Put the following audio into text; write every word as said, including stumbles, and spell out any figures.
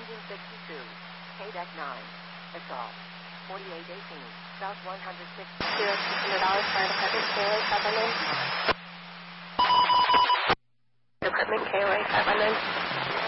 Engine sixty-two. K-Deck nine. Assault. forty-eight eighteen. South one hundred six. Zero six hundred dollars fire department, K O A five one nine. Department, K O A five one nine.